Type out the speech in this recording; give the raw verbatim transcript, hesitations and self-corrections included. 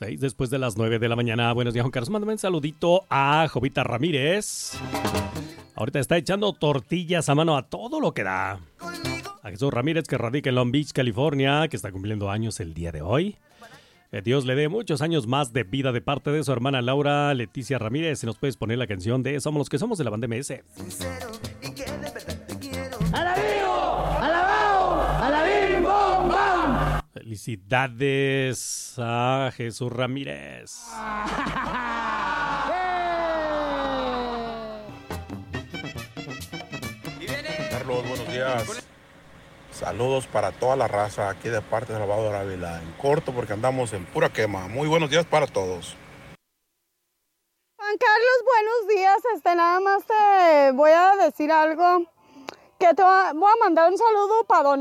Seis después de las nueve de la mañana. Buenos días, Juan Carlos. Mándame un saludito a Jovita Ramírez. Ahorita está echando tortillas a mano a todo lo que da. A Jesús Ramírez, que radica en Long Beach, California, que está cumpliendo años el día de hoy. Que Dios le dé muchos años más de vida de parte de su hermana Laura Leticia Ramírez. Si nos puedes poner la canción de Somos los que somos de la banda M S. ¡Alabío! ¡Alabao! ¡Alabim! ¡Bom! ¡Bam! Felicidades a Jesús Ramírez. Carlos, buenos días. Saludos para toda la raza aquí de parte de Salvador Ávila. En corto porque andamos en pura quema. Muy buenos días para todos. Juan Carlos, buenos días. Este, nada más te voy a decir algo. Que te voy a mandar un saludo para don